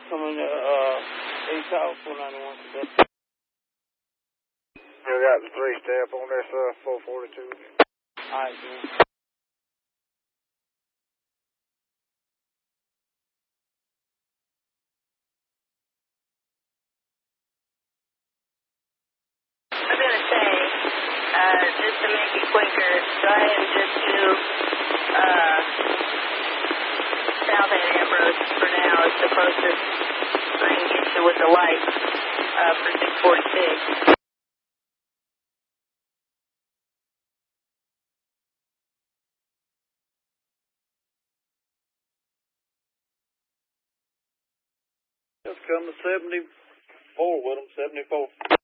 Coming to 8 South 491 today. You got the 3-step on this 442. Alright, man. I'm going to say, just to make it quicker, go ahead and just do South Head Ambrose for now. It's the closest I can get you with the light for 646. Just come to 74 with them, 74.